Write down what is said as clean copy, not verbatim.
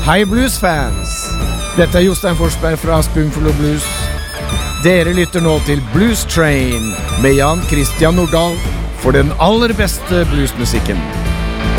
Hei bluesfans! Dette Jostein Forsberg fra Spoonful of Blues. Dere lytter nå til Blues Train med Jan Christian Nordahl for den aller beste bluesmusikken.